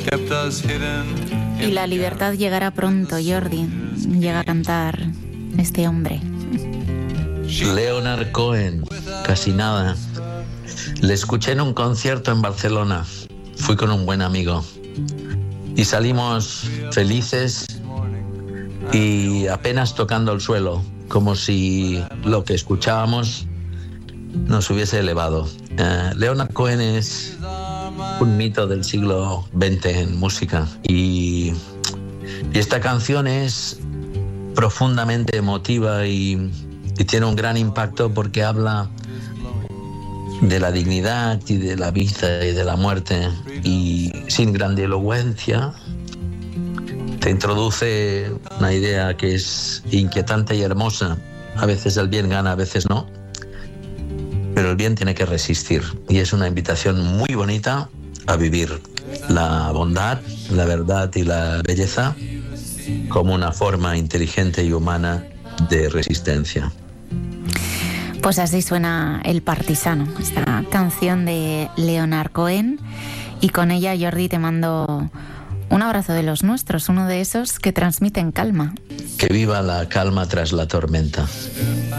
Y la libertad llegará pronto, Jordi. Llega a cantar este hombre. Leonard Cohen, casi nada. Le escuché en un concierto en Barcelona. Fui con un buen amigo. Y salimos felices y apenas tocando el suelo, como si lo que escuchábamos nos hubiese elevado. Leonard Cohen es un mito del siglo XX en música y esta canción es profundamente emotiva y tiene un gran impacto porque habla de la dignidad y de la vida y de la muerte, y sin grandilocuencia te introduce una idea que es inquietante y hermosa. A veces el bien gana, a veces no, pero el bien tiene que resistir, y es una invitación muy bonita a vivir la bondad, la verdad y la belleza como una forma inteligente y humana de resistencia. Pues así suena El Partisano, esta canción de Leonard Cohen. Y con ella, Jordi, te mando un abrazo de los nuestros, uno de esos que transmiten calma. Que viva la calma tras la tormenta.